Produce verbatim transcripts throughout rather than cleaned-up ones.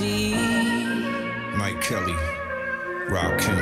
see. Mike Kelly, Rakim,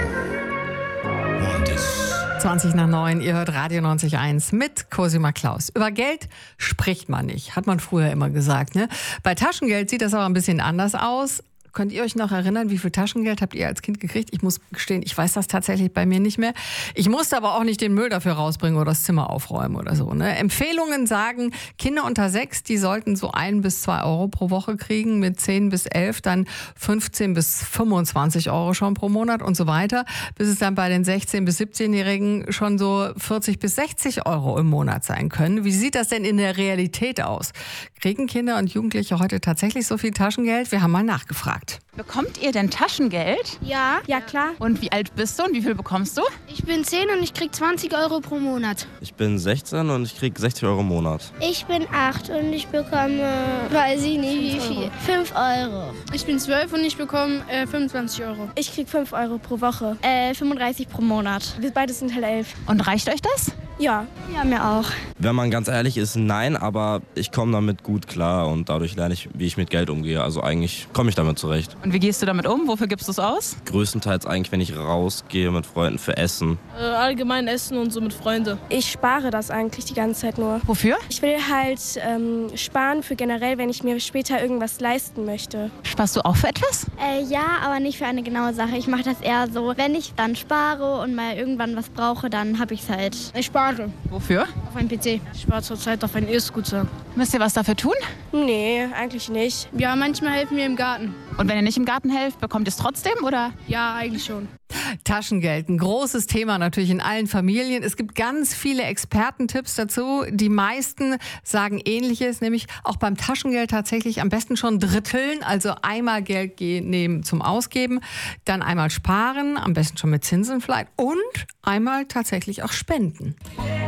want this. zwanzig nach neun, ihr hört Radio neunzig Komma eins mit Cosima Klaus. Über Geld spricht man nicht, hat man früher immer gesagt. Ne? Bei Taschengeld sieht das aber ein bisschen anders aus. Könnt ihr euch noch erinnern, wie viel Taschengeld habt ihr als Kind gekriegt? Ich muss gestehen, ich weiß das tatsächlich bei mir nicht mehr. Ich musste aber auch nicht den Müll dafür rausbringen oder das Zimmer aufräumen oder so. Ne? Empfehlungen sagen, Kinder unter sechs, die sollten so ein bis zwei Euro pro Woche kriegen. Mit zehn bis elf dann fünfzehn bis fünfundzwanzig Euro schon pro Monat und so weiter. Bis es dann bei den sechzehn bis siebzehnjährigen schon so vierzig bis sechzig Euro im Monat sein können. Wie sieht das denn in der Realität aus? Kriegen Kinder und Jugendliche heute tatsächlich so viel Taschengeld? Wir haben mal nachgefragt. Bekommt ihr denn Taschengeld? Ja, ja klar. Und wie alt bist du und wie viel bekommst du? Ich bin zehn und ich krieg zwanzig Euro pro Monat. Ich bin sechzehn und ich krieg sechzig Euro im Monat. Ich bin acht und ich bekomme, weiß ich nicht wie viel, fünf Euro. Ich bin zwölf und ich bekomme äh, fünfundzwanzig Euro. Ich krieg fünf Euro pro Woche. Äh, fünfunddreißig pro Monat. Wir beide sind halt elf. Und reicht euch das? Ja. Ja, mir auch. Wenn man ganz ehrlich ist, nein, aber ich komme damit gut klar und dadurch lerne ich, wie ich mit Geld umgehe. Also eigentlich komme ich damit zurecht. Und wie gehst du damit um? Wofür gibst du es aus? Größtenteils eigentlich, wenn ich rausgehe mit Freunden für Essen. Äh, allgemein Essen und so mit Freunden. Ich spare das eigentlich die ganze Zeit nur. Wofür? Ich will halt ähm, sparen für generell, wenn ich mir später irgendwas leisten möchte. Sparst du auch für etwas? Äh, ja, aber nicht für eine genaue Sache. Ich mache das eher so, wenn ich dann spare und mal irgendwann was brauche, dann habe ich es halt. Ich spare. Wofür? Auf einen P C. Ich spare zurzeit auf einen E-Scooter. Müsst ihr was dafür tun? Nee, eigentlich nicht. Ja, manchmal helfen wir im Garten. Und wenn ihr nicht im Garten helft, bekommt ihr es trotzdem, oder? Ja, eigentlich schon. Taschengeld, ein großes Thema natürlich in allen Familien. Es gibt ganz viele Expertentipps dazu. Die meisten sagen Ähnliches, nämlich auch beim Taschengeld tatsächlich am besten schon dritteln. Also einmal Geld nehmen zum Ausgeben, dann einmal sparen, am besten schon mit Zinsen vielleicht und einmal tatsächlich auch spenden.